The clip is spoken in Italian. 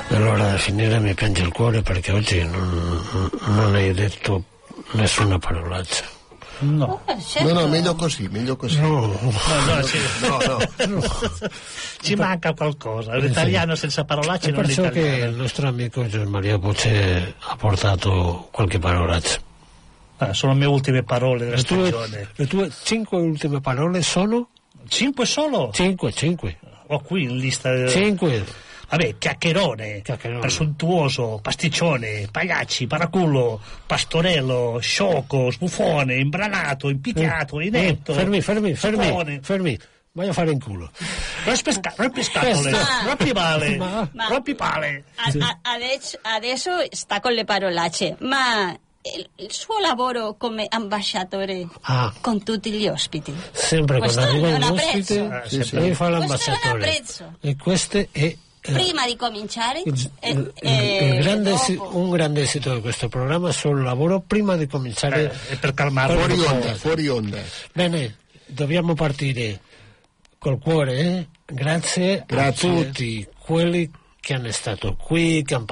Allora da finire mi piange il cuore perché oggi non hai detto nessuna parolaccia. No. No, meglio così. No. Ci manca qualcosa. L'italiano senza parolacce non è perciò italiano. che il nostro amico Gian Maria Pucce ha portato qualche parolaccia. Sono le mie ultime parole della stagione. Le tue 5 ultime parole sono? 5 solo? 5. Ho qui in lista. 5. Vabbè, chiacchierone, presuntuoso, pasticcione, pagliacci, paraculo, pastorello, sciocco, sbuffone, imbranato, impiccato, inetto. Fermi. schifone. Vai a fare in culo. Rompi scatole, rompi pale. Adesso sta con le parolacce, ma il suo lavoro come ambasciatore con tutti gli ospiti. Sempre questo quando arriva è un un ospite, apprezzo. lei fa Questo è un l'ambasciatore. apprezzo. E questo è Prima di cominciare un grande esito di questo programma sul lavoro prima di cominciare per calmarlo. Fuori onda. Bene, dobbiamo partire col cuore. Grazie a tutti quelli che hanno stato qui, che hanno